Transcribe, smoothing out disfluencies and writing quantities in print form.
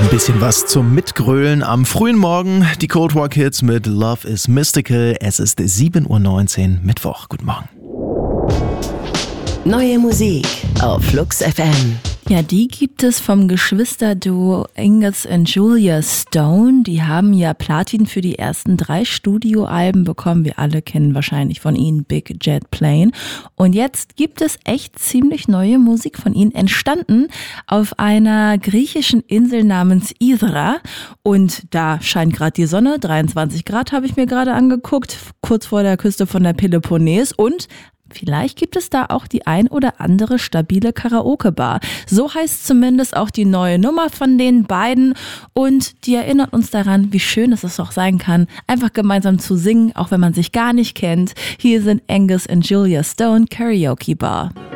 Ein bisschen was zum Mitgrölen am frühen Morgen. Die Cold War Kids mit Love is Mystical. Es ist 7:19 Uhr, Mittwoch. Guten Morgen. Neue Musik auf Flux FM. Ja, die gibt es vom Geschwisterduo Angus und Julia Stone. Die haben ja Platin für die ersten 3 Studioalben bekommen. Wir alle kennen wahrscheinlich von ihnen Big Jet Plane. Und jetzt gibt es echt ziemlich neue Musik von ihnen, entstanden auf einer griechischen Insel namens Ithra. Und da scheint gerade die Sonne, 23 Grad habe ich mir gerade angeguckt, kurz vor der Küste von der Peloponnes. Und vielleicht gibt es da auch die ein oder andere stabile Karaoke-Bar. So heißt zumindest auch die neue Nummer von den beiden. Und die erinnert uns daran, wie schön es auch sein kann, einfach gemeinsam zu singen, auch wenn man sich gar nicht kennt. Hier sind Angus und Julia Stone, Karaoke Bar.